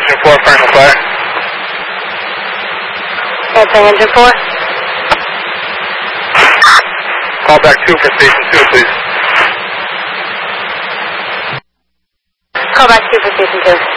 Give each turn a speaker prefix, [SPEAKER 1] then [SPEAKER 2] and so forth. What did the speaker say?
[SPEAKER 1] Engine 4, final fire.
[SPEAKER 2] Answering Engine 4.
[SPEAKER 1] Call back 2 for Station 2, please.
[SPEAKER 2] Call back 2 for Station 2.